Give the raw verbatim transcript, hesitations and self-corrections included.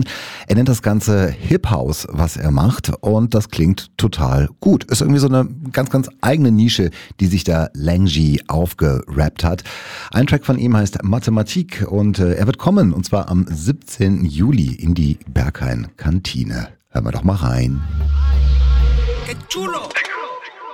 Er nennt das Ganze Hip House, was er macht, und das klingt total gut. Ist irgendwie so eine ganz, ganz eigene Nische, die sich da Langy aufgerappt hat. Ein Track von ihm heißt Mathematik und äh, er wird kommen, und zwar am siebzehnten Juli in die Berghain Kantine. Hören wir doch mal rein. ¡Qué chulo!